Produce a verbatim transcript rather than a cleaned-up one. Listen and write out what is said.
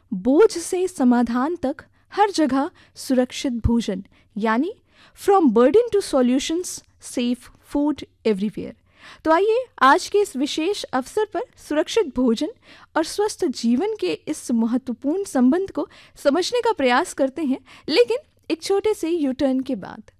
बोझ से समाधान तक हर जगह सुरक्षित भोजन, यानी from burden to solutions, safe food everywhere. तो आइए आज के इस विशेष अवसर पर सुरक्षित भोजन और स्वस्थ जीवन के इस महत्वपूर्ण संबंध को समझने का प्रयास करते हैं, लेकिन एक छोटे से यू टर्न के बाद।